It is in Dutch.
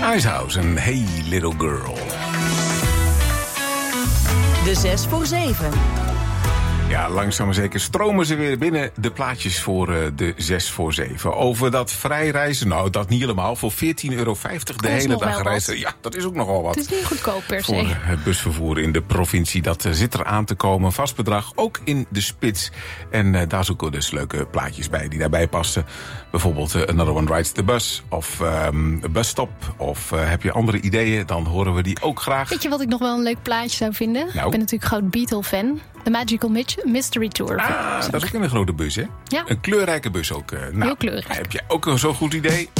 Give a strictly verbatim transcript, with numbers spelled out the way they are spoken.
Icehouse en Hey Little Girl. De zes voor zeven. Ja, langzaam maar zeker stromen ze weer binnen de plaatjes voor uh, de zes voor zeven. Over dat vrijreizen, nou dat niet helemaal. Voor veertien euro vijftig de hele dag reizen. Ja, dat is ook nogal wat. Het is niet goedkoop per se. Voor het busvervoer in de provincie. Dat uh, zit er aan te komen. Vast bedrag, ook in de spits. En uh, daar zoeken we dus leuke plaatjes bij die daarbij passen. Bijvoorbeeld uh, Another One Rides the Bus. Of um, Busstop. Of uh, heb je andere ideeën, dan horen we die ook graag. Weet je wat ik nog wel een leuk plaatje zou vinden? Nou? Ik ben natuurlijk groot Beatle-fan. The Magical Mystery Tour. Ah, dat is ook in een grote bus, hè? Ja. Een kleurrijke bus ook. Uh, nou, heel kleurrijk. Heb je ook zo'n goed idee?